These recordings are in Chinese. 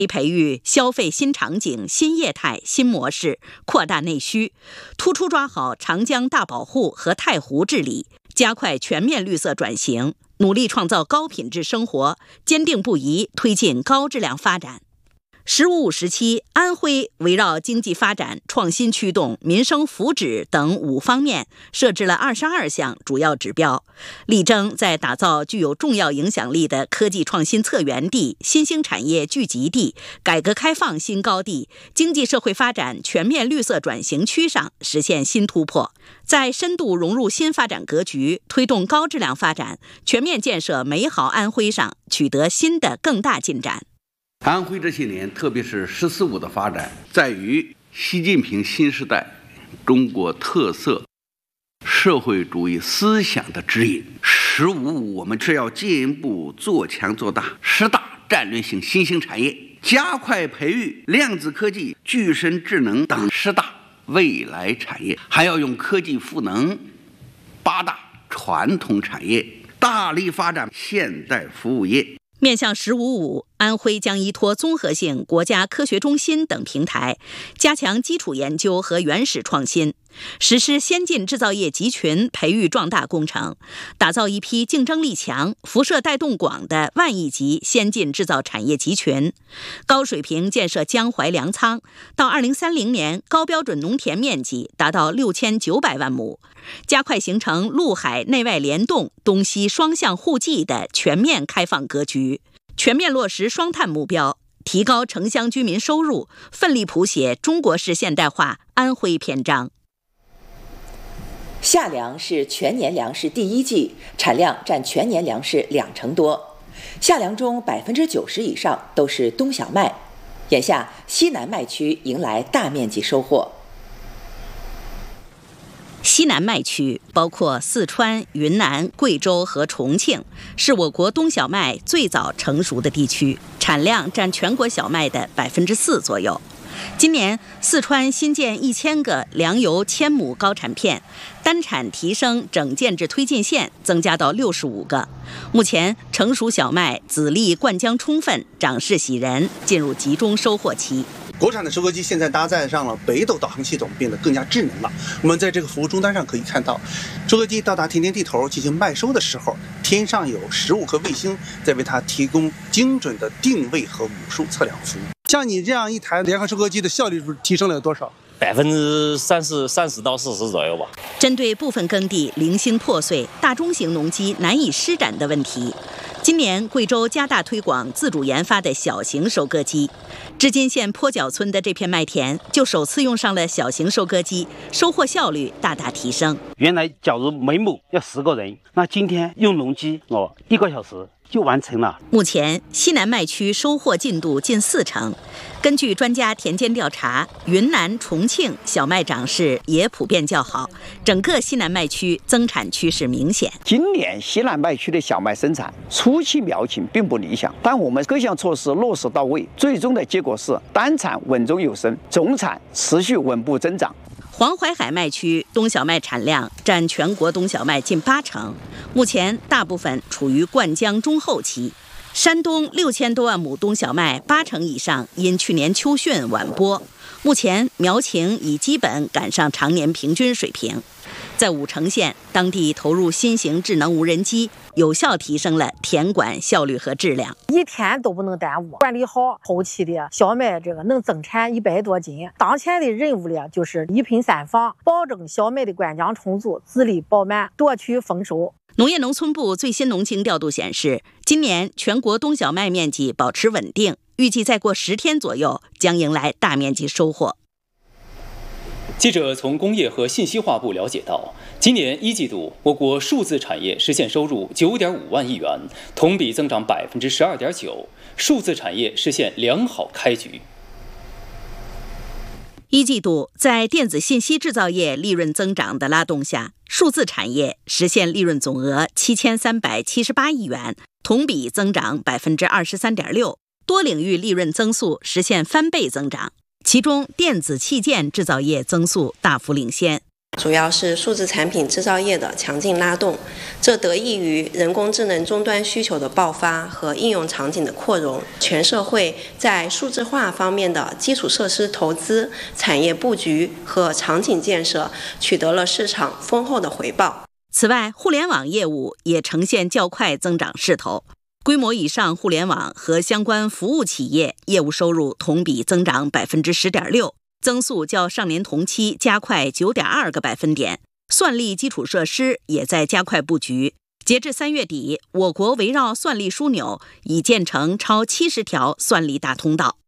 培育消费新场景、新业态、新模式，扩大内需，突出抓好长江大保护和太湖治理，加快全面绿色转型，努力创造高品质生活，坚定不移推进高质量发展。“15+5”时期，安徽围绕经济发展、创新驱动、民生福祉等5方面，设置了22项主要指标，力争在打造具有重要影响力的科技创新策源地、新兴产业聚集地、改革开放新高地、经济社会发展全面绿色转型区上实现新突破，在深度融入新发展格局、推动高质量发展、全面建设美好安徽上取得新的更大进展。 安徽这些年，特别是“14+5”的发展，在于习近平新时代中国特色社会主义思想的指引。“15+5”我们是要进一步做强做大10大战略性新兴产业，加快培育量子科技、具身智能等10大未来产业，还要用科技赋能8大传统产业，大力发展现代服务业。 面向“15+5”，安徽将依托综合性国家科学中心等平台，加强基础研究和原始创新，实施先进制造业集群培育壮大工程，打造一批竞争力强、辐射带动广的万亿级先进制造产业集群，高水平建设江淮粮仓，到2030年高标准农田面积达到6900万亩，加快形成陆海内外联动、东西双向互济的全面开放格局，全面落实双碳目标，提高城乡居民收入，奋力谱写中国式现代化安徽篇章。 夏粮是全年粮食第一季，产量占全年粮食20%多。夏粮中90%以上都是冬小麦。眼下，西南麦区迎来大面积收获。 西南麦区包括四川、云南、贵州和重庆，是我国冬小麦最早成熟的地区，产量占全国小麦的4%左右。今年，四川新建1000个粮油1000亩高产片，单产提升整建制推进线增加到65个。目前，成熟小麦籽粒灌浆充分，长势喜人，进入集中收获期。 国产的收割机现在搭载上了北斗导航系统，变得更加智能了。我们在这个服务终端上可以看到，收割机到达田间地头进行麦收的时候，天上有15颗卫星在为它提供精准的定位和武术测量服务。像你这样一台联合收割机的效率提升了有多少 30%到40%左右吧。 针对部分耕地零星破碎、大中型农机难以施展的问题，今年贵州加大推广自主研发的小型收割机。织金县坡脚村的这片麦田就首次用上了小型收割机，收获效率大大提升。 原来假如每亩要10个人，那今天用农机1个小时就完成了。 目前西南麦区收获进度近40%。根据专家田间调查，云南、重庆小麦长势也普遍较好，整个西南麦区增产趋势明显。 今年西南麦区的小麦生产初期苗情并不理想，但我们各项措施落实到位，最终的结果是单产稳中有升，总产持续稳步增长。 黄淮海麦区冬小麦产量占全国冬小麦近80%，目前大部分处于灌浆中后期。山东6000多万亩冬小麦80%以上因去年秋汛晚播，目前苗情已基本赶上常年平均水平。在武城县，当地投入新型智能无人机，有效提升了田管效率和质量， 一天都不能耽误。管理好后期的小麦，能增产100多斤。当前的任务就是1品3防，保证小麦的灌浆充足，籽粒饱满，夺取丰收。 农业农村部最新农情调度显示，今年全国冬小麦面积保持稳定，预计再过10天左右将迎来大面积收获。 记者从工业和信息化部了解到，今年1季度，我国数字产业实现收入9.5万亿元，同比增长12.9%，数字产业实现良好开局。 1季度，在电子信息制造业利润增长的拉动下，数字产业实现利润总额7378亿元，同比增长23.6%，多领域利润增速实现翻倍增长。其中，电子器件制造业增速大幅领先。 主要是数字产品制造业的强劲拉动，这得益于人工智能终端需求的爆发和应用场景的扩容，全社会在数字化方面的基础设施投资、产业布局和场景建设取得了市场丰厚的回报。 此外，互联网业务也呈现较快增长势头，规模以上互联网和相关服务企业业务收入同比增长 10.6%。增速较上年同期加快 9.2个百分点，算力基础设施也在加快布局。截至3月底，我国围绕算力枢纽已建成超70条算力大通道。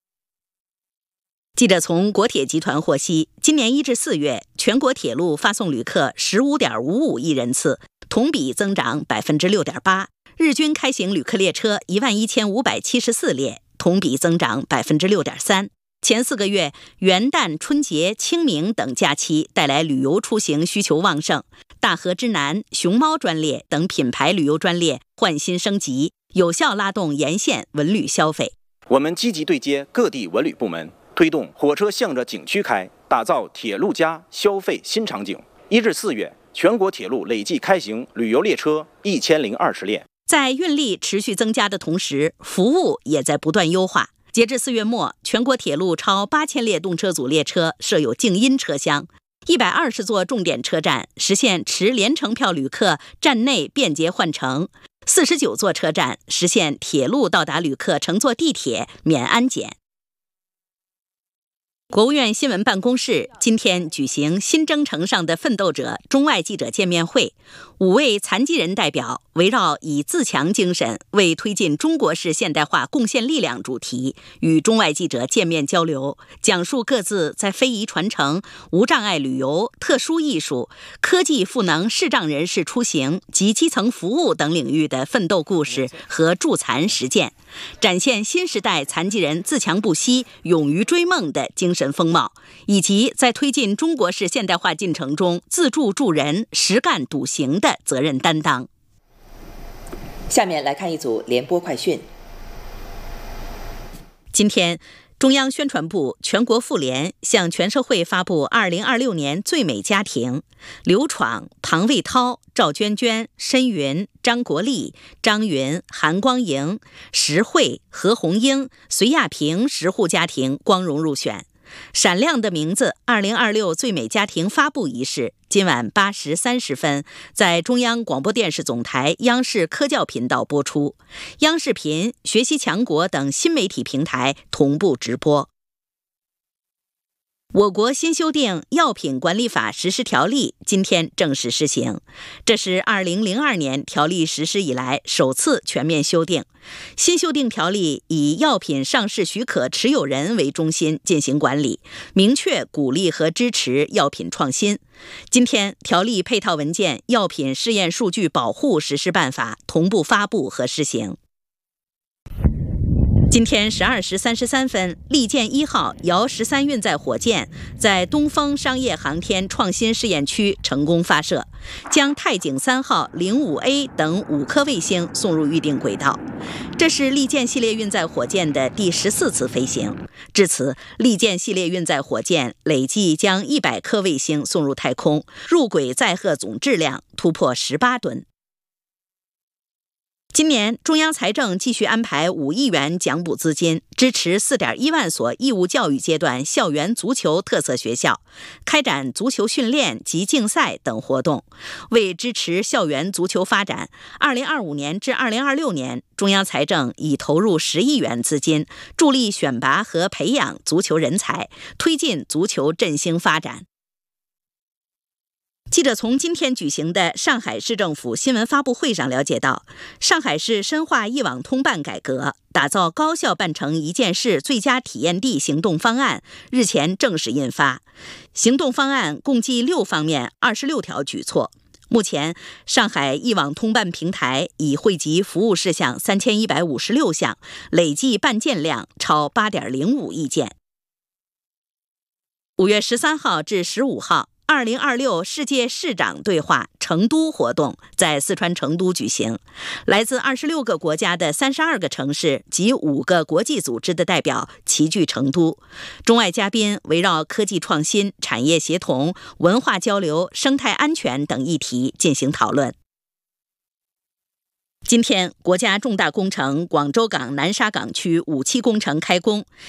记者从国铁集团获悉，今年1至4月，全国铁路发送旅客 15.55亿人次，同比增长 6.8%， 日均开行旅客列车 11,574列，同比增长 6.3%。前4个月，元旦、春节、清明等假期带来旅游出行需求旺盛，大河之南、熊猫专列等品牌旅游专列换新升级，有效拉动沿线文旅消费。 我们积极对接各地文旅部门，推动火车向着景区开，打造铁路加消费新场景。1至4月，全国铁路累计开行旅游列车1020列。 在运力持续增加的同时，服务也在不断优化。截至4月末，全国铁路超8000列动车组列车设有静音车厢，120座重点车站实现持联程票旅客站内便捷换乘，49座车站实现铁路到达旅客乘坐地铁免安检。国务院新闻办公室今天举行新征程上的奋斗者中外记者见面会，5位残疾人代表围绕以自强精神为推进中国式现代化贡献力量主题，与中外记者见面交流，讲述各自在非遗传承、无障碍旅游、特殊艺术、科技赋能视障人士出行及基层服务等领域的奋斗故事和助残实践，展现新时代残疾人自强不息、勇于追梦的精神风貌，以及在推进中国式现代化进程中自助助人、实干笃行的责任担当。 下面来看一组联播快讯。 今天，中央宣传部、全国妇联向全社会发布2026年最美家庭，刘闯、庞卫涛、赵娟娟、申云、张国立、张云、韩光莹、石慧、何红英、隋亚平10户家庭光荣入选。闪亮的名字2026最美家庭发布仪式今晚8时30分在中央广播电视总台央视科教频道播出，央视频、学习强国等新媒体平台同步直播。我国新修订药品管理法实施条例今天正式施行，这是2002年条例实施以来首次全面修订。新修订条例以药品上市许可持有人为中心进行管理，明确鼓励和支持药品创新。今天，条例配套文件《药品试验数据保护实施办法》同步发布和施行。今天12时33分，利剑1号遥13运载火箭在东风商业航天创新试验区成功发射，将太井3号、05A 等5颗卫星送入预定轨道。这是利剑系列运载火箭的第14次飞行。至此，利剑系列运载火箭累计将100颗卫星送入太空，入轨载荷总质量突破18吨。今年，中央财政继续安排5亿元奖补资金，支持4.1万所义务教育阶段校园足球特色学校，开展足球训练及竞赛等活动。为支持校园足球发展，2025年至2026年，中央财政已投入10亿元资金，助力选拔和培养足球人才，推进足球振兴发展。记者从今天举行的上海市政府新闻发布会上了解到，上海市深化一网通办改革，打造高效办成一件事最佳体验地行动方案日前正式印发。行动方案共计6方面26条举措。目前，上海一网通办平台已汇集服务事项3156项，累计办件量超8.05亿件。5月13号至15号 2026世界市长对话成都活动在四川成都举行，来自26个国家的32个城市及5个国际组织的代表齐聚成都。中外嘉宾围绕科技创新、产业协同、文化交流、生态安全等议题进行讨论。今天，国家重大工程广州港南沙港区5期工程开工，